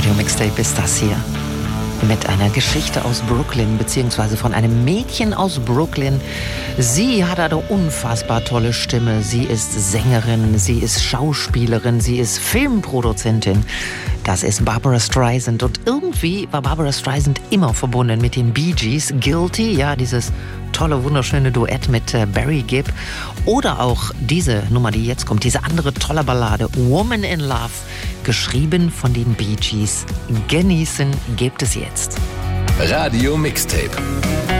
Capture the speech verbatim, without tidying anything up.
Radio Mixtape ist das hier. Mit einer Geschichte aus Brooklyn, beziehungsweise von einem Mädchen aus Brooklyn. Sie hat eine unfassbar tolle Stimme. Sie ist Sängerin, sie ist Schauspielerin, sie ist Filmproduzentin. Das ist Barbra Streisand. Und irgendwie war Barbra Streisand immer verbunden mit den Bee Gees. Guilty, ja, dieses tolle, wunderschöne Duett mit äh, Barry Gibb. Oder auch diese Nummer, die jetzt kommt, diese andere tolle Ballade, Woman in Love, geschrieben von den Bee Gees. Genießen gibt es jetzt. Radio Mixtape.